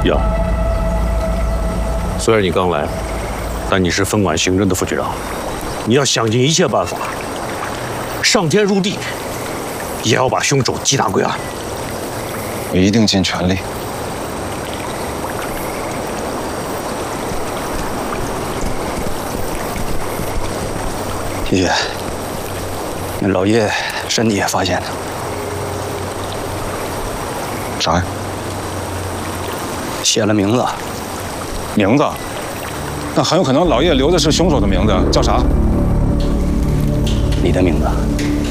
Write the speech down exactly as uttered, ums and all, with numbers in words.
要。虽然你刚来，但你是分管刑侦的副局长，你要想尽一切办法，上天入地，也要把凶手缉拿归案。 我一定尽全力。 提姐，那老叶身体也发现了。 啥呀？ 写了名字。 名字？那很有可能老叶留的是凶手的名字，叫啥？ 你的名字。